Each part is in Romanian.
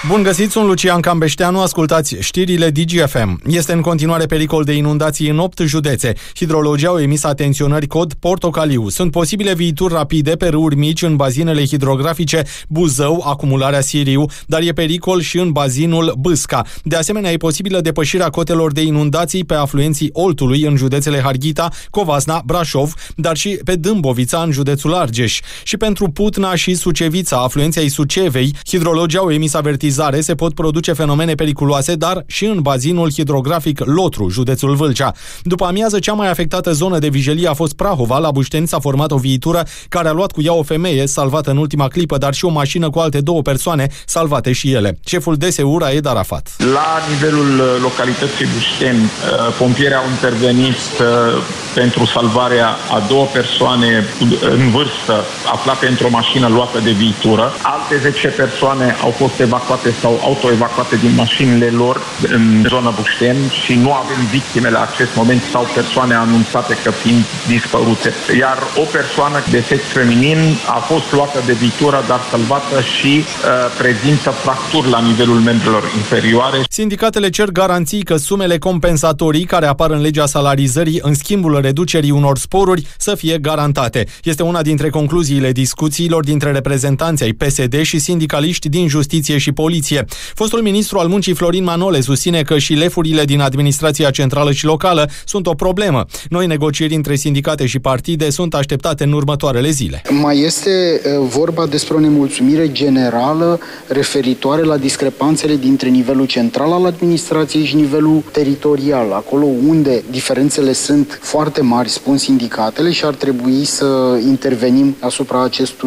Bun găsit, sunt Lucian Cambeșteanu, ascultați știrile DGFM. Este în continuare pericol de inundații în 8 județe. Hidrologii au emis atenționări cod portocaliu. Sunt posibile viituri rapide pe râuri mici în bazinele hidrografice Buzău, acumularea Siriu, dar e pericol și în bazinul Bâsca. De asemenea, e posibilă depășirea cotelor de inundații pe afluenții Oltului în județele Harghita, Covasna, Brașov, dar și pe Dâmbovița în județul Argeș. Și pentru Putna și Sucevița, afluenții ai Sucevei, hidrologii au emis avertizare. Se pot produce fenomene periculoase, dar și în bazinul hidrografic Lotru, județul Vâlcea. După amiază, cea mai afectată zonă de vijelie a fost Prahova. La Bușteni s-a format o viitură care a luat cu ea o femeie salvată în ultima clipă, dar și o mașină cu alte 2 persoane salvate și ele. Șeful DSU, Raed Arafat. La nivelul localității Bușteni, pompierii au intervenit pentru salvarea a 2 persoane în vârstă aflate într-o mașină luată de viitură. Alte 10 persoane au fost evacuate sau autoevacuate din mașinile lor în zona Bușteni și nu avem victime la acest moment sau persoane anunțate că fiind dispărute. Iar o persoană de sex feminin a fost luată de viitură, dar salvată și prezintă fracturi la nivelul membrelor inferioare. Sindicatele cer garanții că sumele compensatorii care apar în legea salarizării în schimbul reducerii unor sporuri să fie garantate. Este una dintre concluziile discuțiilor dintre reprezentanții ai PSD și sindicaliști din justiție și poliție. Fostul ministru al muncii Florin Manole susține că și lefurile din administrația centrală și locală sunt o problemă. Noi negocieri între sindicate și partide sunt așteptate în următoarele zile. Mai este vorba despre o nemulțumire generală referitoare la discrepanțele dintre nivelul central al administrației și nivelul teritorial, acolo unde diferențele sunt foarte mari, spun sindicatele, și ar trebui să intervenim asupra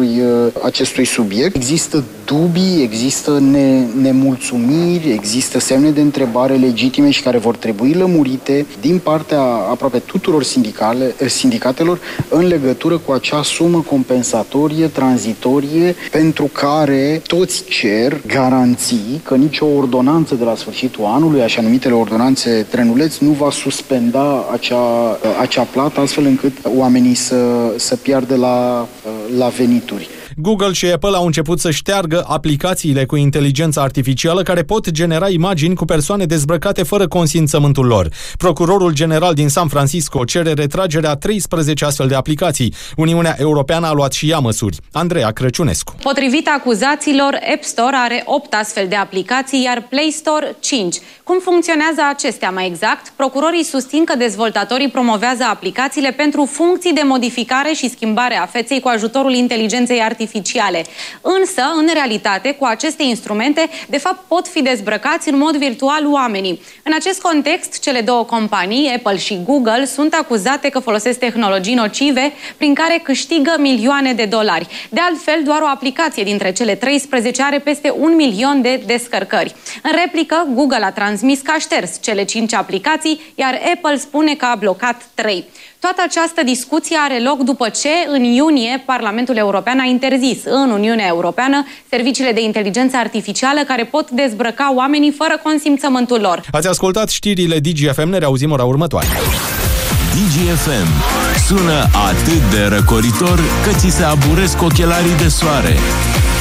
acestui subiect. Există dubii, există nemulțumiri, există semne de întrebare legitime și care vor trebui lămurite din partea aproape tuturor sindicatelor în legătură cu acea sumă compensatorie, tranzitorie, pentru care toți cer garanții că nicio ordonanță de la sfârșitul anului, așa numitele ordonanțe trenuleț, nu va suspenda acea plată, astfel încât oamenii să piardă la venituri. Google și Apple au început să șteargă aplicațiile cu inteligență artificială care pot genera imagini cu persoane dezbrăcate fără consimțământul lor. Procurorul general din San Francisco cere retragerea 13 astfel de aplicații. Uniunea Europeană a luat și ea măsuri. Andreea Crăciunescu. Potrivit acuzațiilor, App Store are 8 astfel de aplicații, iar Play Store 5. Cum funcționează acestea mai exact? Procurorii susțin că dezvoltatorii promovează aplicațiile pentru funcții de modificare și schimbare a feței cu ajutorul inteligenței artificiale. Însă, în realitate, cu aceste instrumente, de fapt, pot fi dezbrăcați în mod virtual oamenii. În acest context, cele 2 companii, Apple și Google, sunt acuzate că folosesc tehnologii nocive prin care câștigă milioane de dolari. De altfel, doar o aplicație dintre cele 13 are peste 1 milion de descărcări. În replică, Google a transmis că a șters cele 5 aplicații, iar Apple spune că a blocat 3. Toată această discuție are loc după ce, în iunie, Parlamentul European a interzis în Uniunea Europeană serviciile de inteligență artificială care pot dezbrăca oamenii fără consimțământul lor. Ați ascultat știrile DGFM, ne reauzim ora următoare. DGFM. Sună atât de răcoritor că ți se aburesc ochelarii de soare.